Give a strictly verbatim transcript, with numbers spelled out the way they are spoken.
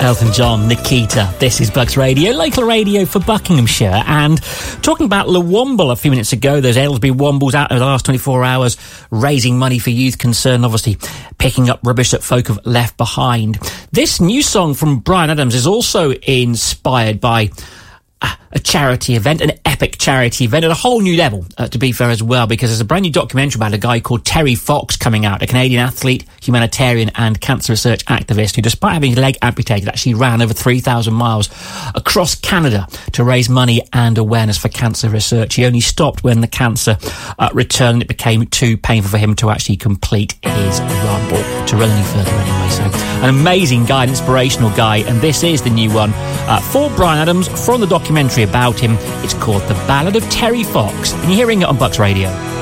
Elton John, Nikita. This is Bucks Radio, local radio for Buckinghamshire. And talking about Le Womble a few minutes ago, those Aylesbury Wombles out over the last twenty-four hours, raising money for youth concern, obviously picking up rubbish that folk have left behind. This new song from Bryan Adams is also inspired by a charity event, an epic charity event at a whole new level, uh, to be fair as well, because there's a brand new documentary about a guy called Terry Fox coming out, a Canadian athlete, humanitarian and cancer research activist who, despite having his leg amputated, actually ran over three thousand miles across Canada to raise money and awareness for cancer research. He only stopped when the cancer uh, returned and it became too painful for him to actually complete his run, or to run any further anyway. So an amazing guy, an inspirational guy, and this is the new one uh, for Bryan Adams from the documentary about him. It's called The Ballad of Terry Fox, and you're hearing it on Bucks Radio.